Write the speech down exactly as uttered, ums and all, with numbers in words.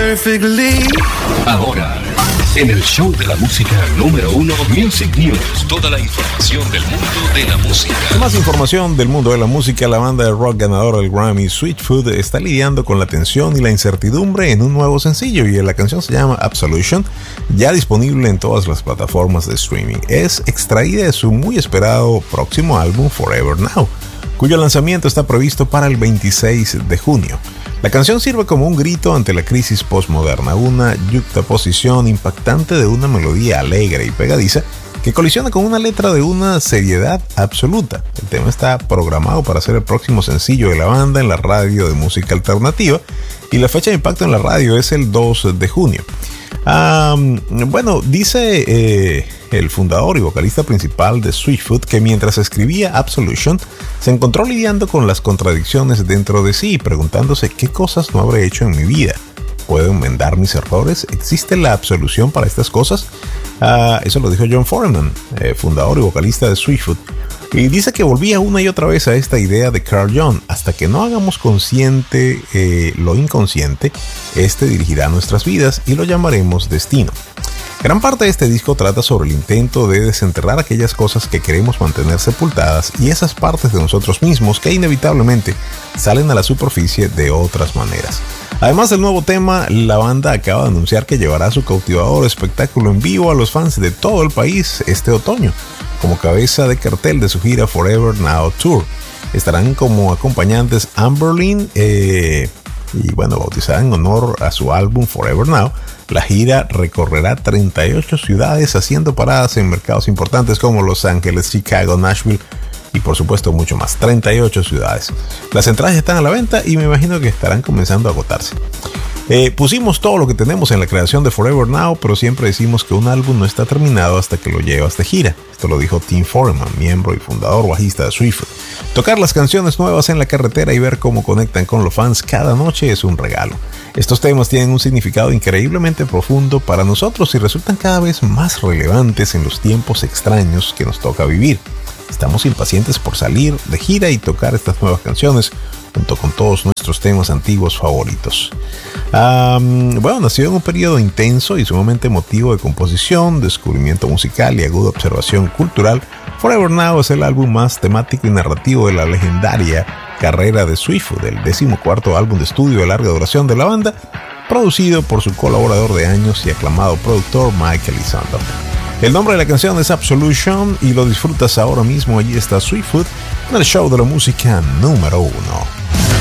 perfectly. Ahora, en el show de la música número uno, Music News. Toda la información del mundo de la música. Más información del mundo de la música. La banda de rock ganadora del Grammy, Sweetfoot, está lidiando con la tensión y la incertidumbre en un nuevo sencillo, y la canción se llama Absolution, ya disponible en todas las plataformas de streaming. Es extraída de su muy esperado próximo álbum Forever Now, cuyo lanzamiento está previsto para el veintiséis de junio. La canción sirve como un grito ante la crisis postmoderna, una yuxtaposición impactante de una melodía alegre y pegadiza que colisiona con una letra de una seriedad absoluta. El tema está programado para ser el próximo sencillo de la banda en la radio de música alternativa, y la fecha de impacto en la radio es el dos de junio. Um, bueno, dice eh, el fundador y vocalista principal de Sweetfoot que mientras escribía Absolution se encontró lidiando con las contradicciones dentro de sí, preguntándose qué cosas no habré hecho en mi vida. ¿Puedo enmendar mis errores? ¿Existe la absolución para estas cosas? Uh, eso lo dijo John Foreman, eh, fundador y vocalista de Sweetfoot. Y dice que volvía una y otra vez a esta idea de Carl Jung. Hasta que no hagamos consciente eh, lo inconsciente, este dirigirá nuestras vidas y lo llamaremos destino. Gran parte de este disco trata sobre el intento de desenterrar aquellas cosas que queremos mantener sepultadas y esas partes de nosotros mismos que inevitablemente salen a la superficie de otras maneras. Además del nuevo tema, la banda acaba de anunciar que llevará su cautivador espectáculo en vivo a los fans de todo el país este otoño, como cabeza de cartel de su gira Forever Now Tour. Estarán como acompañantes Amberlin, eh, y bueno, bautizada en honor a su álbum Forever Now. La gira recorrerá treinta y ocho ciudades, haciendo paradas en mercados importantes como Los Ángeles, Chicago, Nashville y por supuesto mucho más. treinta y ocho ciudades. Las entradas ya están a la venta y me imagino que estarán comenzando a agotarse. Eh, pusimos todo lo que tenemos en la creación de Forever Now, pero siempre decimos que un álbum no está terminado hasta que lo llevas de gira. Esto lo dijo Tim Foreman, miembro y fundador bajista de Sweetfoot. Tocar las canciones nuevas en la carretera y ver cómo conectan con los fans cada noche es un regalo. Estos temas tienen un significado increíblemente profundo para nosotros y resultan cada vez más relevantes en los tiempos extraños que nos toca vivir. Estamos impacientes por salir de gira y tocar estas nuevas canciones junto con todos nuestros temas antiguos favoritos. Um, bueno, nació en un periodo intenso y sumamente emotivo de composición, descubrimiento musical y aguda observación cultural. Forever Now es el álbum más temático y narrativo de la legendaria carrera de Sweetfoot, el decimocuarto álbum de estudio de larga duración de la banda, producido por su colaborador de años y aclamado productor Michael Elizondo. El nombre de la canción es Absolution y lo disfrutas ahora mismo. Allí está Sweetfoot en el show de la música número uno.